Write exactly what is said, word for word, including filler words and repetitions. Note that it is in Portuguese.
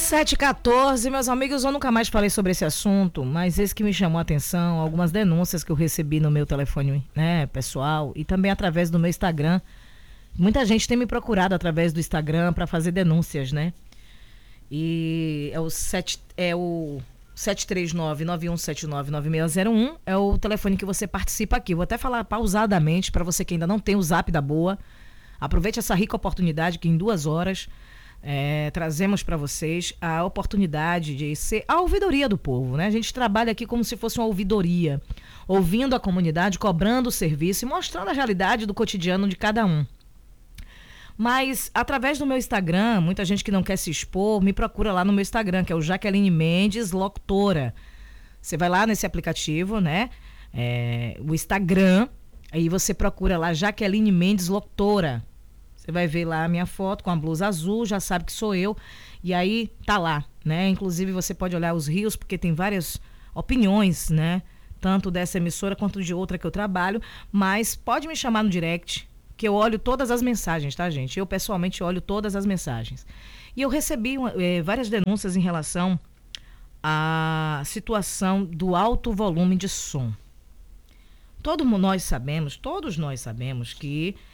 sete e quatorze, meus amigos, eu nunca mais falei sobre esse assunto, mas esse que me chamou a atenção, algumas denúncias que eu recebi no meu telefone, né, pessoal, e também através do meu Instagram. Muita gente tem me procurado através do Instagram para fazer denúncias, né? E é o, sete, é o sete três nove, nove um sete nove, nove seis zero um, é o telefone que você participa aqui. Vou até falar pausadamente para você que ainda não tem o Zap da Boa. Aproveite essa rica oportunidade que em duas horas é, trazemos para vocês a oportunidade de ser a ouvidoria do povo, né? A gente trabalha aqui como se fosse uma ouvidoria, ouvindo a comunidade, cobrando o serviço e mostrando a realidade do cotidiano de cada um. Mas, através do meu Instagram, muita gente que não quer se expor, me procura lá no meu Instagram, que é o Jaqueline Mendes Locutora. Você vai lá nesse aplicativo, né? É, o Instagram, aí você procura lá Jaqueline Mendes Locutora. Você vai ver lá a minha foto com a blusa azul, já sabe que sou eu. E aí, tá lá, né? Inclusive, você pode olhar os rios, porque tem várias opiniões, né? Tanto dessa emissora quanto de outra que eu trabalho. Mas pode me chamar no direct, que eu olho todas as mensagens, tá, gente? Eu, pessoalmente, olho todas as mensagens. E eu recebi é, várias denúncias em relação à situação do alto volume de som. Todos nós sabemos, todos nós sabemos que